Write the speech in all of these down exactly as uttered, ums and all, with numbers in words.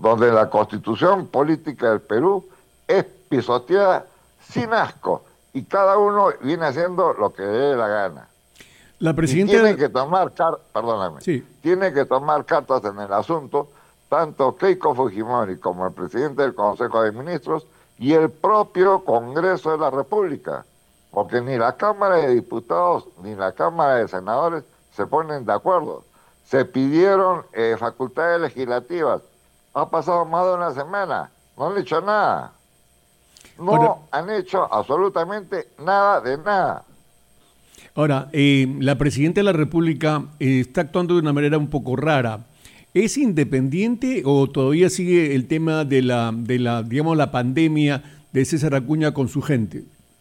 donde la constitución política del Perú es pisoteada sin asco y cada uno viene haciendo lo que le dé la gana. La Y tiene presidenta, que tomar, car perdóname, sí, tiene que tomar cartas en el asunto tanto Keiko Fujimori como el presidente del Consejo de Ministros y el propio Congreso de la República, porque ni la Cámara de Diputados ni la Cámara de Senadores se ponen de acuerdo. Se pidieron eh, facultades legislativas, ha pasado más de una semana, no han hecho nada, ahora, no han hecho absolutamente nada de nada. ahora eh, la presidenta de la República eh, está actuando de una manera un poco rara. ¿Es independiente o todavía sigue el tema de la, de la, digamos, la pandemia de César Acuña con su gente?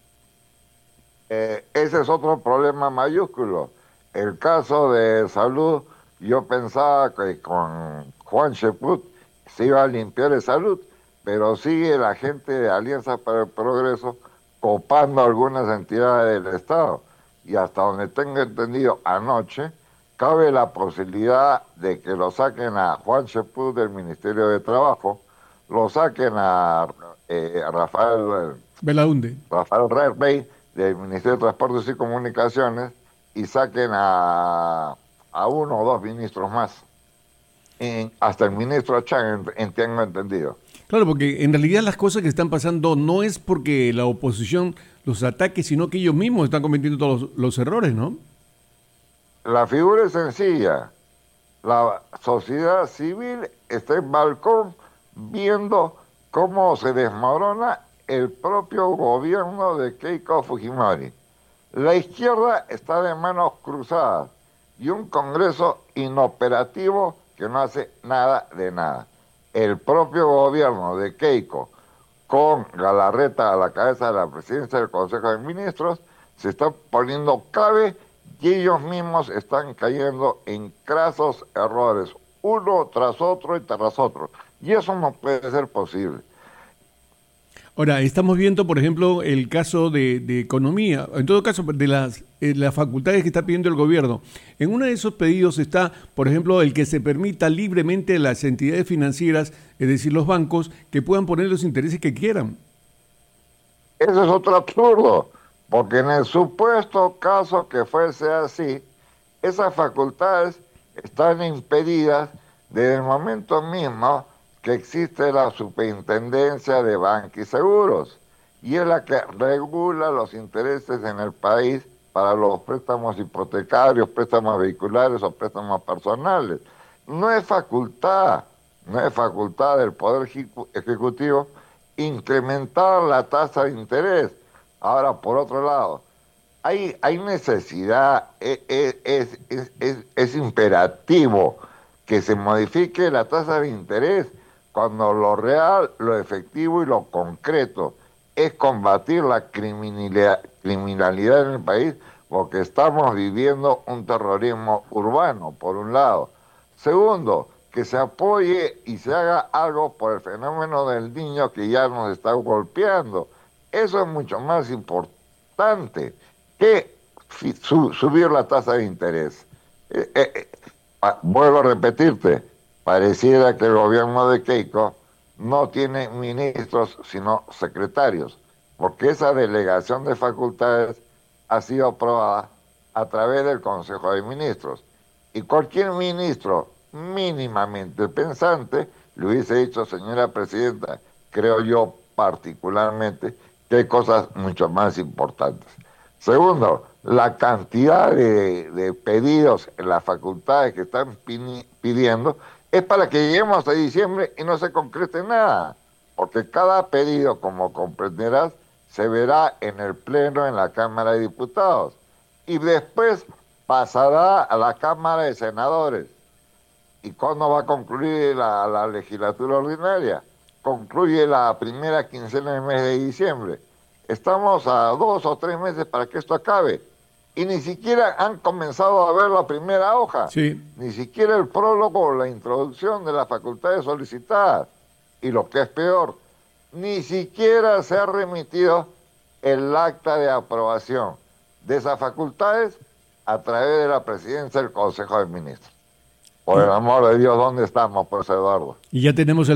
Eh, ese es otro problema mayúsculo. El caso de salud, yo pensaba que con Juan Cheput se iba a limpiar de salud, pero sigue la gente de Alianza para el Progreso copando algunas entidades del Estado. Y hasta donde tengo entendido, anoche cabe la posibilidad de que lo saquen a Juan Cheput del Ministerio de Trabajo, lo saquen a, eh, a Rafael Belaunde. Rafael Rey del Ministerio de Transportes y Comunicaciones y saquen a, a uno o dos ministros más, en, hasta el ministro Chang, en, tengo entendido. Claro, porque en realidad las cosas que están pasando no es porque la oposición los ataque, sino que ellos mismos están cometiendo todos los, los errores, ¿no? La figura es sencilla. La sociedad civil está en balcón viendo cómo se desmorona el propio gobierno de Keiko Fujimori. La izquierda está de manos cruzadas y un Congreso inoperativo que no hace nada de nada. El propio gobierno de Keiko, con Galarreta a la cabeza de la presidencia del Consejo de Ministros, se está poniendo clave y ellos mismos están cayendo en crasos errores, uno tras otro y tras otro. Y eso no puede ser posible. Ahora, estamos viendo, por ejemplo, el caso de, de economía, en todo caso, de las, eh, las facultades que está pidiendo el gobierno. En uno de esos pedidos está, por ejemplo, el que se permita libremente a las entidades financieras, es decir, los bancos, que puedan poner los intereses que quieran. Eso es otro absurdo, porque en el supuesto caso que fuese así, esas facultades están impedidas desde el momento mismo que existe la Superintendencia de Banca y Seguros, y es la que regula los intereses en el país para los préstamos hipotecarios, préstamos vehiculares o préstamos personales. No es facultad, no es facultad del Poder Ejecutivo incrementar la tasa de interés. Ahora, por otro lado, hay, hay necesidad, es, es, es, es, es imperativo que se modifique la tasa de interés cuando lo real, lo efectivo y lo concreto es combatir la criminalidad, criminalidad en el país, porque estamos viviendo un terrorismo urbano, por un lado. Segundo, que se apoye y se haga algo por el fenómeno del niño que ya nos está golpeando. Eso es mucho más importante que su, subir la tasa de interés. Eh, eh, eh, vuelvo a repetirte, pareciera que el gobierno de Keiko no tiene ministros, sino secretarios, porque esa delegación de facultades ha sido aprobada a través del Consejo de Ministros. Y cualquier ministro mínimamente pensante le hubiese dicho, señora presidenta, creo yo particularmente que hay cosas mucho más importantes. Segundo, la cantidad de, de pedidos en las facultades que están pidiendo es para que lleguemos a diciembre y no se concrete nada, porque cada pedido, como comprenderás, se verá en el Pleno, en la Cámara de Diputados, y después pasará a la Cámara de Senadores. ¿Y cuándo va a concluir la, la legislatura ordinaria? Concluye la primera quincena del mes de diciembre. Estamos a dos o tres meses para que esto acabe. Y ni siquiera han comenzado a ver la primera hoja. Sí. Ni siquiera el prólogo o la introducción de las facultades solicitadas. Y lo que es peor, ni siquiera se ha remitido el acta de aprobación de esas facultades a través de la presidencia del Consejo de Ministros. Por el amor de Dios, ¿dónde estamos, pues, Eduardo? Y ya tenemos el